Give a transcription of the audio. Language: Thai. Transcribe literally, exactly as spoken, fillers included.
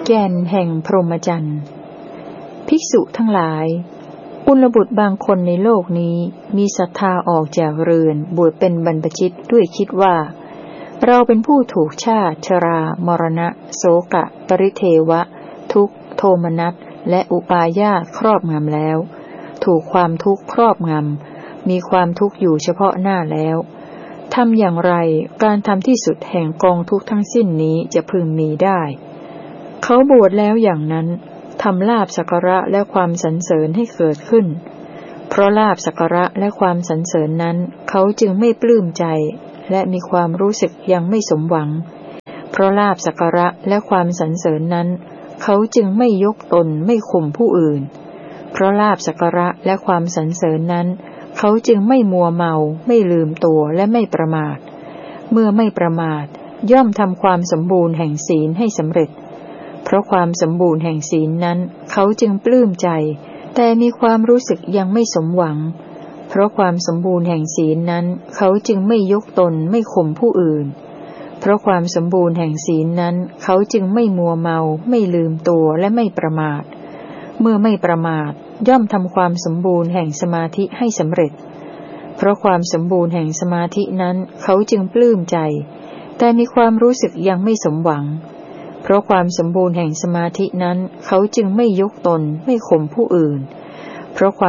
แก่นแห่งพรหมจรรย์ภิกษุทั้งหลายกุลบุตรบางคนในโลกนี้มีศรัทธาออกจากเรือนบวชเป็นบรรพชิตด้วยคิดว่าเราเป็นผู้ถูกชาติชรามรณะโศกะปริเทวะทุกข์โทมนัสและอุปาญาสครอบงำแล้วถูกความทุกข์ครอบงำมีความทุกข์อยู่เฉพาะหน้าแล้วทำอย่างไรการทำที่สุดแห่งกองทุกข์ทั้งสิ้นนี้จะพึงมีได้เขาบวชแล้วอย่างนั้นทำลาภสักการะและความสรรเสริญให้เกิดขึ้นเพราะลาภสักการะและความสรรเสริญนั้นเขาจึงไม่ปลื้มใจและมีความรู้สึกยังไม่สมหวังเพราะลาภสักการะและความสรรเสริญนั้นเขาจึงไม่ยกตนไม่ข่มผู้อื่นเพราะลาภสักการะและความสรรเสริญนั้นเขาจึงไม่มัวเมาไม่ลืมตัวและไม่ประมาทเมื่อไม่ประมาทย่อมทำความสมบูรณ์แห่งศีลให้สำเร็จเพราะความสมบูรณ์แห่งศีลนั้นเขาจึงปลื้มใจแต่มีความรู้สึกยังไม่สมหวังเพราะความสมบูรณ์แห่งศีลนั้นเขาจึงไม่ยกตนไม่ข่มผู้อื่นเพราะความสมบูรณ์แห่งศีลนั้นเขาจึงไม่มัวเมาไม่ลืมตัวและไม่ประมาทเมื่อไม่ประมาทย่อมทำความสมบูรณ์แห่งสมาธิให้สำเร็จเพราะความสมบูรณ์แห่งสมาธินั้นเขาจึงปลื้มใจแต่มีความรู้สึกยังไม่สมหวังเพราะความสมบูรณ์แห่งสมาธินั้นเขาจึงไม่ยกตนไม่ข่มผู้อื่นเพราะความ